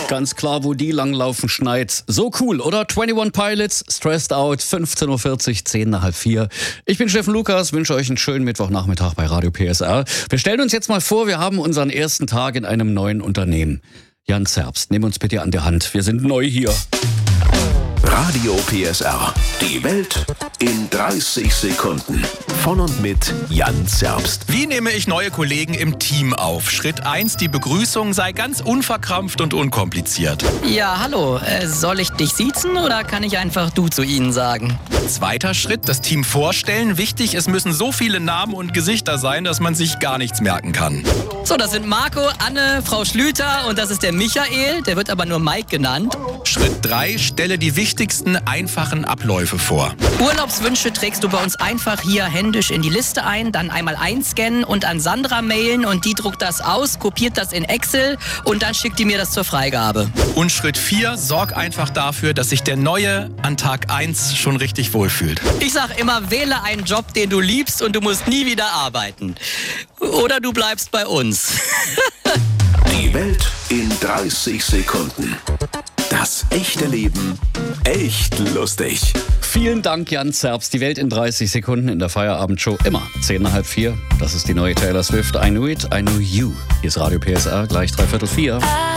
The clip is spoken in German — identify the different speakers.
Speaker 1: Ganz klar, wo die langlaufen, schneit. So cool, oder? 21 Pilots, Stressed Out, 15.40 Uhr, 10 nach halb 4. Ich bin Steffen Lukas, wünsche euch einen schönen Mittwochnachmittag bei Radio PSR. Wir stellen uns jetzt mal vor, wir haben unseren ersten Tag in einem neuen Unternehmen. Jan Zerbst, nimm uns bitte an der Hand. Wir sind neu hier.
Speaker 2: Radio PSR. Die Welt in 30 Sekunden. Von und mit Jan Zerbst.
Speaker 3: Wie nehme ich neue Kollegen im Team auf? Schritt 1, die Begrüßung sei ganz unverkrampft und unkompliziert.
Speaker 4: Ja, hallo. Soll ich dich siezen oder kann ich einfach du zu ihnen sagen?
Speaker 3: Zweiter Schritt, das Team vorstellen. Wichtig, es müssen so viele Namen und Gesichter sein, dass man sich gar nichts merken kann.
Speaker 4: So, das sind Marco, Anne, Frau Schlüter und das ist der Michael. Der wird aber nur Mike genannt.
Speaker 3: Schritt 3, stelle die wichtigsten einfachen Abläufe vor.
Speaker 4: Urlaubswünsche trägst du bei uns einfach hier händisch in die Liste ein, dann einmal einscannen und an Sandra mailen und die druckt das aus, kopiert das in Excel und dann schickt die mir das zur Freigabe.
Speaker 3: Und Schritt 4, sorg einfach dafür, dass sich der Neue an Tag 1 schon richtig wohlfühlt.
Speaker 4: Ich sag immer, wähle einen Job, den du liebst und du musst nie wieder arbeiten. Oder du bleibst bei uns.
Speaker 2: Die Welt in 30 Sekunden. Das echte Leben echt lustig.
Speaker 1: Vielen Dank, Jan Zerbst. Die Welt in 30 Sekunden in der Feierabendshow. Immer 10 nach halb 4. Das ist die neue Taylor Swift. I Knew It, I Knew You. Hier ist Radio PSR, gleich 3/4.